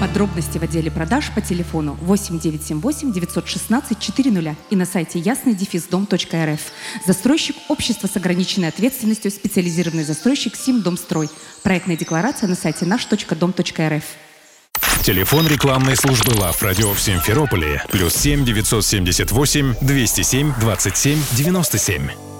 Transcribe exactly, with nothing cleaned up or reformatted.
Подробности в отделе продаж по телефону восемь девятьсот семьдесят восемь девятьсот шестнадцать четыреста и на сайте ясный дефис дом точка эр эф. Застройщик – общество с ограниченной ответственностью, специализированный застройщик Симдомстрой. Проектная декларация на сайте наш точка дом точка эр эф. Телефон рекламной службы Love Radio в Симферополе плюс семь девятьсот семьдесят восемь двести семь двадцать семь девяносто семь.